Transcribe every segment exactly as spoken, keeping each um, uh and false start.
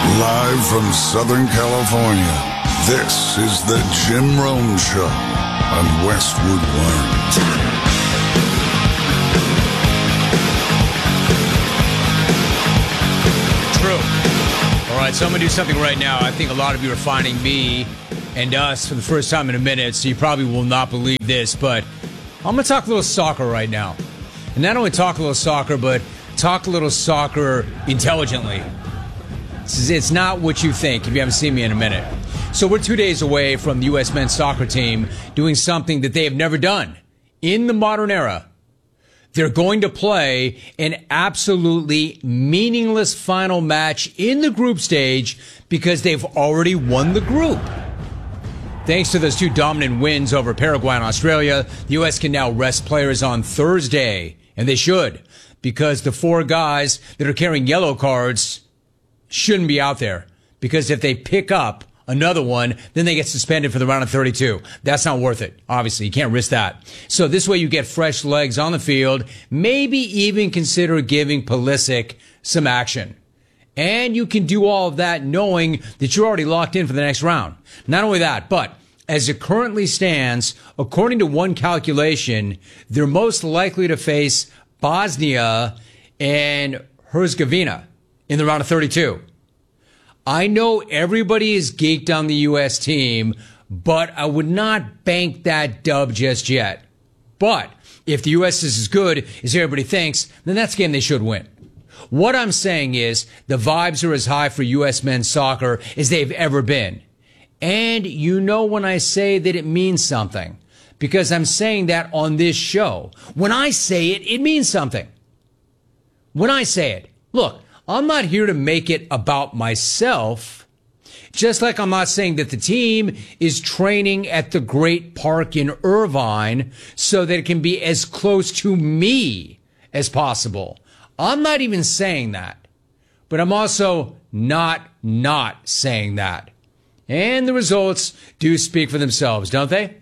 Live from Southern California, this is the Jim Rome Show on Westwood One. True. All right, so I'm going to do something right now. I think a lot of you are finding me and us for the first time in a minute, so you probably will not believe this, but I'm going to talk a little soccer right now. And not only talk a little soccer, but talk a little soccer intelligently. It's not what you think if you haven't seen me in a minute. So we're two days away from the U S men's soccer team doing something that they have never done in the modern era. They're going to play an absolutely meaningless final match in the group stage because they've already won the group. Thanks to those two dominant wins over Paraguay and Australia, the U S can now rest players on Thursday, and they should, because the four guys that are carrying yellow cards shouldn't be out there, because if they pick up another one, then they get suspended for the round of thirty-two. That's not worth it. Obviously, you can't risk that. So this way you get fresh legs on the field, maybe even consider giving Pulisic some action. And you can do all of that knowing that you're already locked in for the next round. Not only that, but as it currently stands, according to one calculation, they're most likely to face Bosnia and Herzegovina in the round of thirty-two. I know everybody is geeked on the U S team, but I would not bank that dub just yet. But if the U S is as good as everybody thinks, then that's a game they should win. What I'm saying is the vibes are as high for U S men's soccer as they've ever been. And you know when I say that it means something, because I'm saying that on this show. When I say it, it means something. When I say it, look, I'm not here to make it about myself, just like I'm not saying that the team is training at the Great Park in Irvine so that it can be as close to me as possible. I'm not even saying that, but I'm also not not saying that. And the results do speak for themselves, don't they?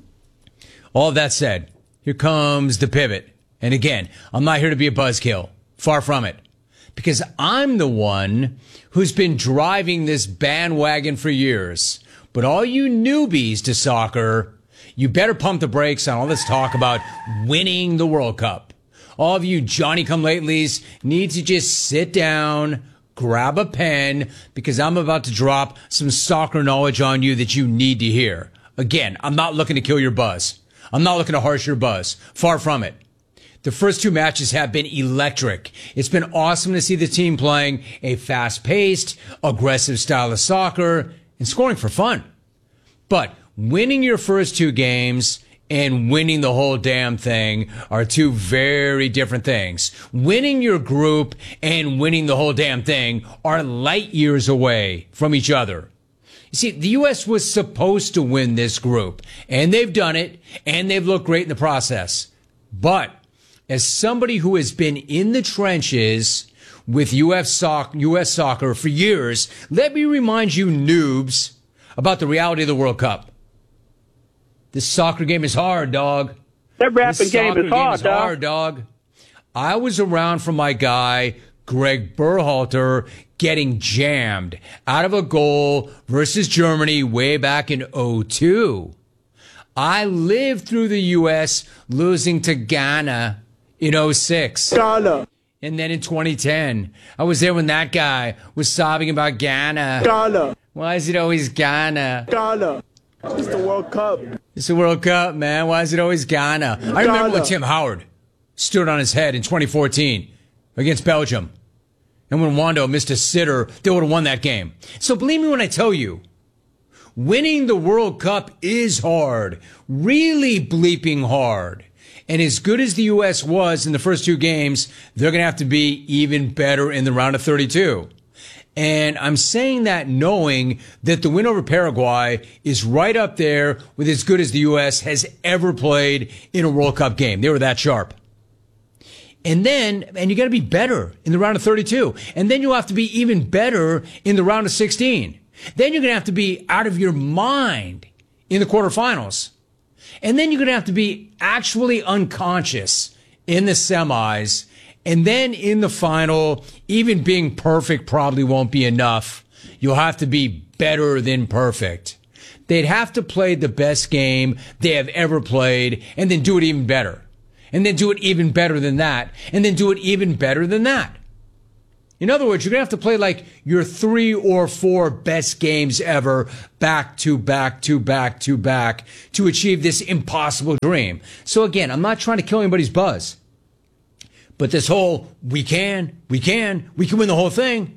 All that said, here comes the pivot. And again, I'm not here to be a buzzkill. Far from it. Because I'm the one who's been driving this bandwagon for years. But all you newbies to soccer, you better pump the brakes on all this talk about winning the World Cup. All of you Johnny-come-latelys need to just sit down, grab a pen, because I'm about to drop some soccer knowledge on you that you need to hear. Again, I'm not looking to kill your buzz. I'm not looking to harsh your buzz. Far from it. The first two matches have been electric. It's been awesome to see the team playing a fast-paced, aggressive style of soccer and scoring for fun. But winning your first two games and winning the whole damn thing are two very different things. Winning your group and winning the whole damn thing are light years away from each other. You see, the U S was supposed to win this group, and they've done it, and they've looked great in the process. But as somebody who has been in the trenches with U S soccer for years, let me remind you noobs about the reality of the World Cup. This soccer game is hard, dog. That rapping game is hard, is hard, dog. I was around for my guy, Greg Berhalter, getting jammed out of a goal versus Germany way back in oh two. I lived through the U S losing to Ghana in oh six. Ghana. And then in twenty ten, I was there when that guy was sobbing about Ghana. Ghana. Why is it always Ghana? Ghana. It's the World Cup. It's the World Cup, man. Why is it always Ghana? I remember Ghana. when Tim Howard stood on his head in twenty fourteen against Belgium. And when Wando missed a sitter, they would have won that game. So believe me when I tell you, winning the World Cup is hard. Really bleeping hard. And as good as the U S was in the first two games, they're going to have to be even better in the round of thirty-two. And I'm saying that knowing that the win over Paraguay is right up there with as good as the U S has ever played in a World Cup game. They were that sharp. And then, and you got to be better in the round of thirty-two. And then you'll have to be even better in the round of sixteen. Then you're going to have to be out of your mind in the quarterfinals. And then you're going to have to be actually unconscious in the semis And then in the final, even being perfect probably won't be enough. You'll have to be better than perfect. They'd have to play the best game they have ever played and then do it even better. And then do it even better than that. And then do it even better than that. In other words, you're going to have to play like your three or four best games ever back to back to back to back to achieve this impossible dream. So again, I'm not trying to kill anybody's buzz. But this whole, we can, we can, we can win the whole thing.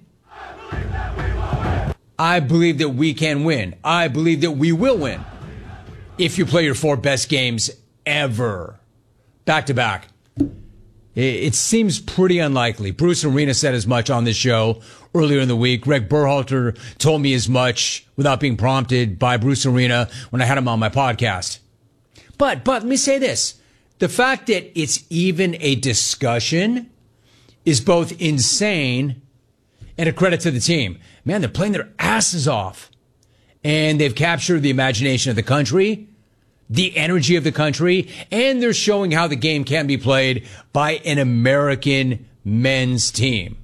I believe that we can win. I believe that we will win. If you play your four best games ever, back to back. It seems pretty unlikely. Bruce Arena said as much on this show earlier in the week. Greg Berhalter told me as much without being prompted by Bruce Arena when I had him on my podcast. But, but let me say this. The fact that it's even a discussion is both insane and a credit to the team. Man, they're playing their asses off. And they've captured the imagination of the country, the energy of the country, and they're showing how the game can be played by an American men's team.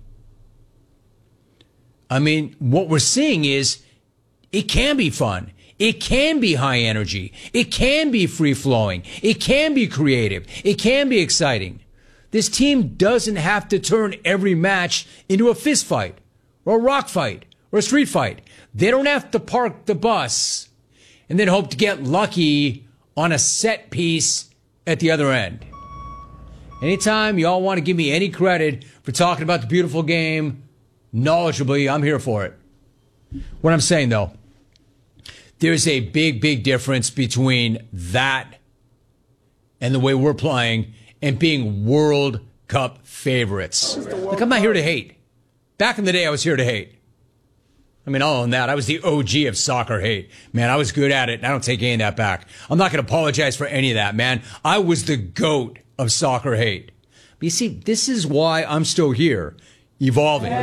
I mean, what we're seeing is it can be fun. It can be high energy. It can be free flowing. It can be creative. It can be exciting. This team doesn't have to turn every match into a fist fight or a rock fight or a street fight. They don't have to park the bus and then hope to get lucky on a set piece at the other end. Anytime y'all want to give me any credit for talking about the beautiful game knowledgeably, I'm here for it. What I'm saying, though, there's a big, big difference between that and the way we're playing and being World Cup favorites. Look, I'm not here to hate. Back in the day, I was here to hate. I mean, I'll own that. I was the O G of soccer hate. Man, I was good at it, and I don't take any of that back. I'm not going to apologize for any of that, man. I was the GOAT of soccer hate. But you see, this is why I'm still here, evolving.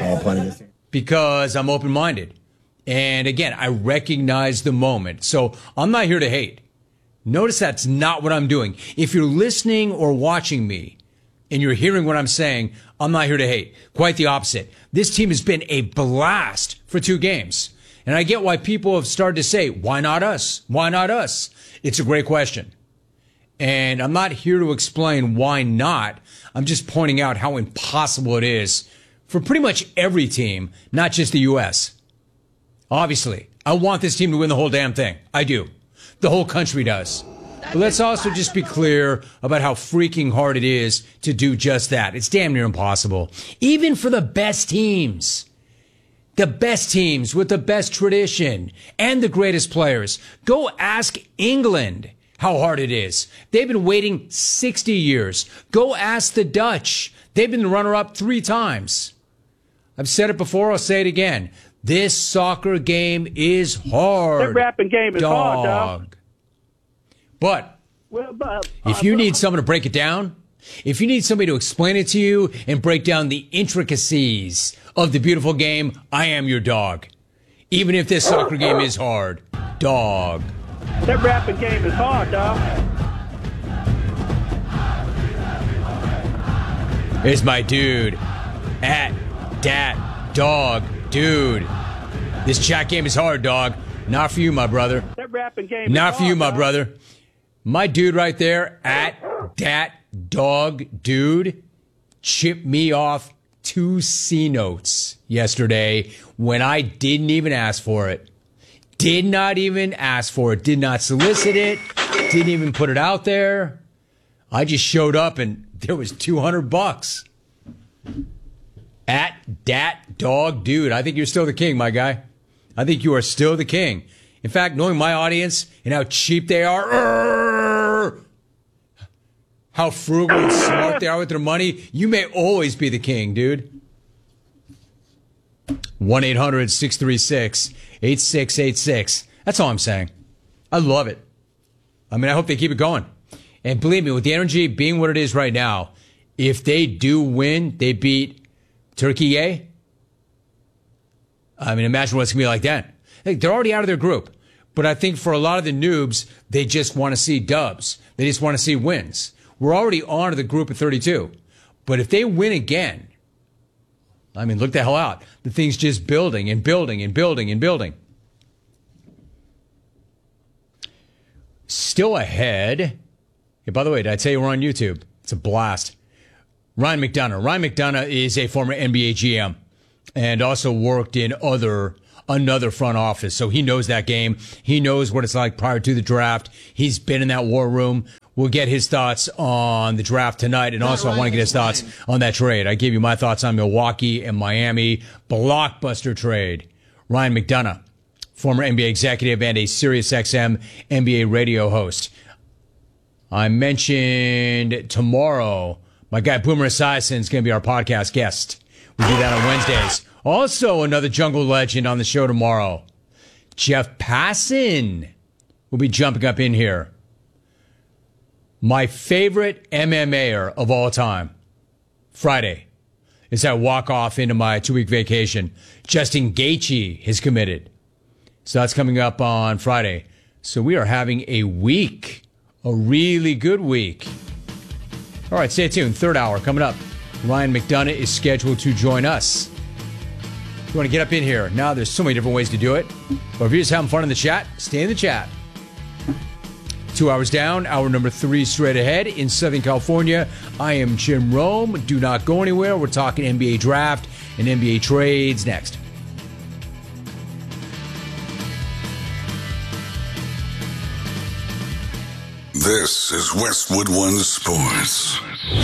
Because I'm open-minded. And again, I recognize the moment. So I'm not here to hate. Notice that's not what I'm doing. If you're listening or watching me and you're hearing what I'm saying, I'm not here to hate. Quite the opposite. This team has been a blast for two games. And I get why people have started to say, why not us? Why not us? It's a great question. And I'm not here to explain why not. I'm just pointing out how impossible it is for pretty much every team, not just the U S Obviously, I want this team to win the whole damn thing. I do. The whole country does. But let's also just be clear about how freaking hard it is to do just that. It's damn near impossible. Even for the best teams. The best teams with the best tradition and the greatest players. Go ask England how hard it is. They've been waiting sixty years. Go ask the Dutch. They've been the runner-up three times. I've said it before, I'll say it again. This soccer game is hard. That rapping game is dog. hard, dog. But well, but, uh, if you uh, need someone to break it down, if you need somebody to explain it to you and break down the intricacies of the beautiful game, I am your dog. Even if this soccer game is hard. Dog. That rapping game is hard, dog. Here's my dude. At dat dog. Dude, this chat game is hard, dog. Not for you, my brother. That rapping game Not is for you, hard, my dog. brother. My dude right there, at dat dog dude, chipped me off two C notes yesterday when I didn't even ask for it. Did not even ask for it. Did not solicit it. Didn't even put it out there. I just showed up and there was two hundred bucks. At dat dog dude. I think you're still the king, my guy. I think you are still the king. In fact, knowing my audience and how cheap they are, er, how frugal and smart they are with their money, you may always be the king, dude. one eight hundred six three six eight six eight six. That's all I'm saying. I love it. I mean, I hope they keep it going. And believe me, with the energy being what it is right now, if they do win, they beat Turkey, yay? I mean, imagine what it's going to be like then. Hey, they're already out of their group. But I think for a lot of the noobs, they just want to see dubs. They just want to see wins. We're already on to the group of thirty-two. But if they win again, I mean, look the hell out. The thing's just building and building and building and building. Still ahead. Hey, by the way, did I tell you we're on YouTube? It's a blast. Ryan McDonough. Ryan McDonough is a former N B A G M and also worked in other another front office. So he knows that game. He knows what it's like prior to the draft. He's been in that war room. We'll get his thoughts on the draft tonight. And also I want to get his thoughts on that trade. I gave you my thoughts on Milwaukee and Miami. Blockbuster trade. Ryan McDonough, former N B A executive and a SiriusXM N B A radio host. I mentioned tomorrow, my guy Boomer Esiason is going to be our podcast guest. We do that on Wednesdays. Also, another jungle legend on the show tomorrow. Jeff Passan will be jumping up in here. My favorite M M A-er of all time, Friday, is I walk off into my two-week vacation. Justin Gaethje has committed. So that's coming up on Friday. So we are having a week, a really good week. All right, stay tuned. Third hour coming up. Ryan McDonough is scheduled to join us. If you want to get up in here, now there's so many different ways to do it. But if you're just having fun in the chat, stay in the chat. Two hours down, hour number three straight ahead in Southern California. I am Jim Rome. Do not go anywhere. We're talking N B A draft and N B A trades next. This is Westwood One Sports.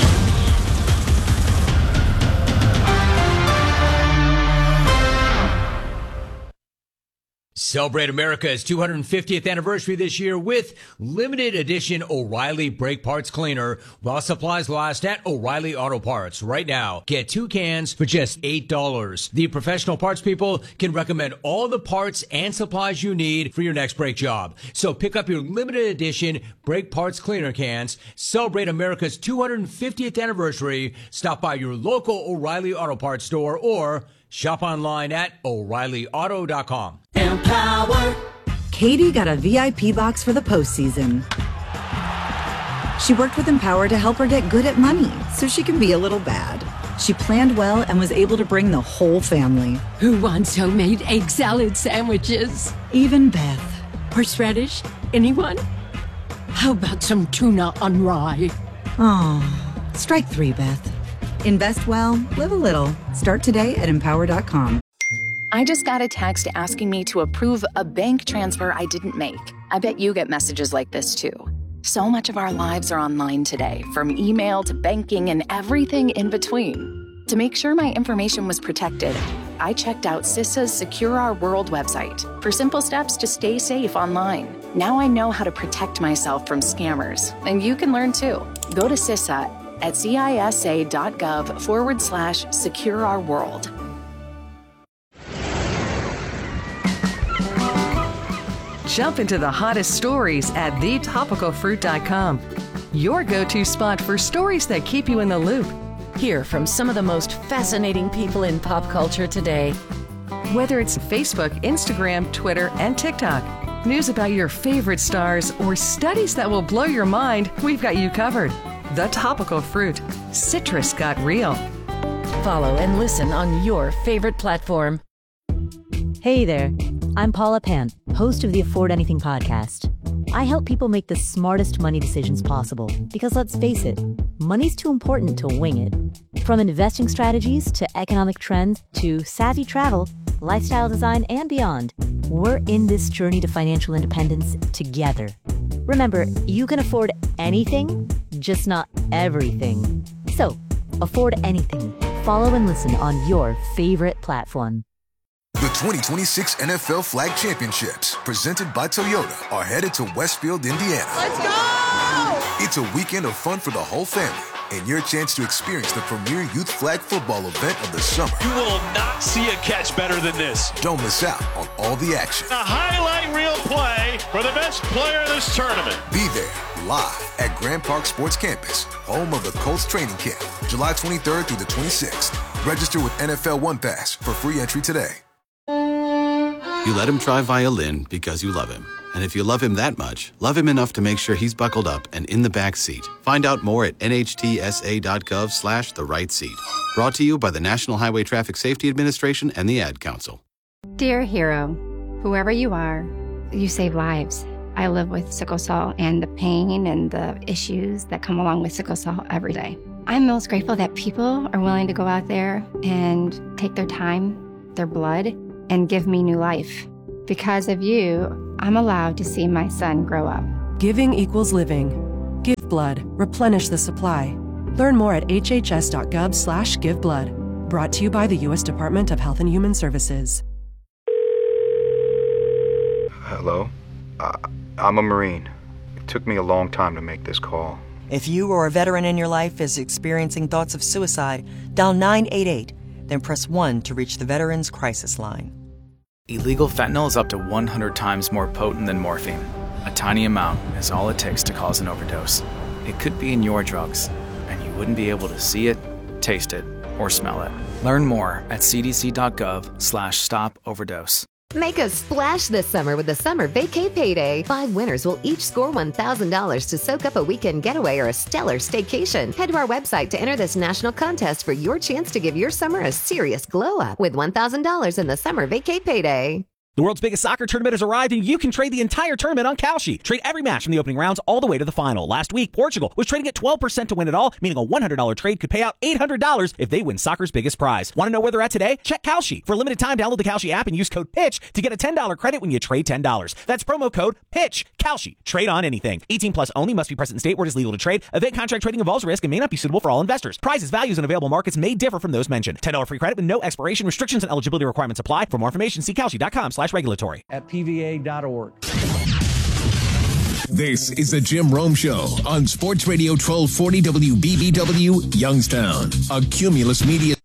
Celebrate America's two hundred fiftieth anniversary this year with limited edition O'Reilly Brake Parts Cleaner while supplies last at O'Reilly Auto Parts. Right now, get two cans for just eight dollars. The professional parts people can recommend all the parts and supplies you need for your next brake job. So pick up your limited edition Brake Parts Cleaner cans. Celebrate America's two hundred fiftieth anniversary. Stop by your local O'Reilly Auto Parts store or shop online at O'Reilly Auto dot com. Empower. Katie got a V I P box for the postseason. She worked with Empower to help her get good at money so she can be a little bad. She planned well and was able to bring the whole family. Who wants homemade egg salad sandwiches? Even Beth. Horseradish? Anyone? How about some tuna on rye? Oh, strike three, Beth. Invest well, live a little. Start today at empower dot com. I just got a text asking me to approve a bank transfer I didn't make. I bet you get messages like this too. So much of our lives are online today, from email to banking and everything in between. To make sure my information was protected, I checked out CISA's Secure Our World website for simple steps to stay safe online. Now I know how to protect myself from scammers, and you can learn too. Go to CISA at cisa.gov forward slash secure our world. Jump into the hottest stories at the topical fruit dot com. Your go-to spot for stories that keep you in the loop. Hear from some of the most fascinating people in pop culture today. Whether it's Facebook, Instagram, Twitter, and TikTok, news about your favorite stars, or studies that will blow your mind, we've got you covered. The Topical Fruit. Citrus got real. Follow and listen on your favorite platform. Hey there, I'm Paula Pant, host of the Afford Anything podcast. I help people make the smartest money decisions possible because, let's face it, money's too important to wing it. From investing strategies to economic trends to savvy travel, lifestyle design, and beyond, we're in this journey to financial independence together. Remember, you can afford anything, just not everything. So, afford anything. Follow and listen on your favorite platform. The twenty twenty-six N F L Flag Championships, presented by Toyota, are headed to Westfield, Indiana. Let's go! It's a weekend of fun for the whole family and your chance to experience the premier youth flag football event of the summer. You will not see a catch better than this. Don't miss out on all the action. A highlight reel play for the best player in this tournament. Be there live at Grand Park Sports Campus, home of the Colts training camp, July twenty-third through the twenty-sixth. Register with N F L One Pass for free entry today. You let him try violin because you love him. And if you love him that much, love him enough to make sure he's buckled up and in the back seat. Find out more at nhtsa.gov slash the right seat. Brought to you by the National Highway Traffic Safety Administration and the Ad Council. Dear hero, whoever you are, you save lives. I live with sickle cell and the pain and the issues that come along with sickle cell every day. I'm most grateful that people are willing to go out there and take their time, their blood, and give me new life. Because of you, I'm allowed to see my son grow up. Giving equals living. Give blood. Replenish the supply. Learn more at hhs.gov slash give blood. Brought to you by the U S Department of Health and Human Services. Hello? Uh, I'm a Marine. It took me a long time to make this call. If you or a veteran in your life is experiencing thoughts of suicide, dial nine eight eight, then press one to reach the Veterans Crisis Line. Illegal fentanyl is up to one hundred times more potent than morphine. A tiny amount is all it takes to cause an overdose. It could be in your drugs, and you wouldn't be able to see it, taste it, or smell it. Learn more at cdc.gov slash stop overdose. Make a splash this summer with the Summer Vacay Payday. Five winners will each score one thousand dollars to soak up a weekend getaway or a stellar staycation. Head to our website to enter this national contest for your chance to give your summer a serious glow up with one thousand dollars in the Summer Vacay Payday. The world's biggest soccer tournament has arrived, and you can trade the entire tournament on Kalshi. Trade every match from the opening rounds all the way to the final. Last week, Portugal was trading at twelve percent to win it all, meaning a one hundred dollars trade could pay out eight hundred dollars if they win soccer's biggest prize. Want to know where they're at today? Check Kalshi. For a limited time, download the Kalshi app and use code PITCH to get a ten dollars credit when you trade ten dollars. That's promo code PITCH. Kalshi. Trade on anything. eighteen plus only. Must be present in state where it is legal to trade. Event contract trading involves risk and may not be suitable for all investors. Prizes, values, and available markets may differ from those mentioned. ten dollars free credit with no expiration. Restrictions and eligibility requirements apply. For more information, see kalshi.com slash regulatory. At P V A dot org. This is the Jim Rome Show on Sports Radio twelve forty W B B W, Youngstown, a Cumulus Media.